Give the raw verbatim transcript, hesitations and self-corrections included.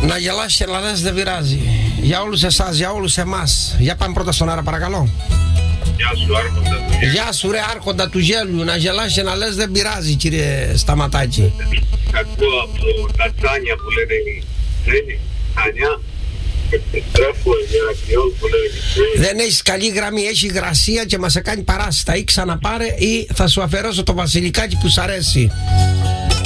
Να γελάσει αλλά δεν πειράζει. Για όλους εσάς, για όλους εμάς. Για πάμε πρώτα στον αέρα παρακαλώ. Γεια σου άρχοντα του γέλιου. Γεια σου ρε άρχοντα του γέλιου. Να γελάσει να λες δεν πειράζει κύριε Σταματάκη. Ακούω από τα τσάνια που λένε οι ξένοι. Τσάνια. Τρέφω ενεργειών που λένε οι ξένοι. Δεν έχεις καλή γραμμή, έχει υγρασία και μας σε κάνει παράσιτα. Ή ξαναπάρε ή θα σου αφαιρώσω το βασιλικάκι που σ' αρέσει.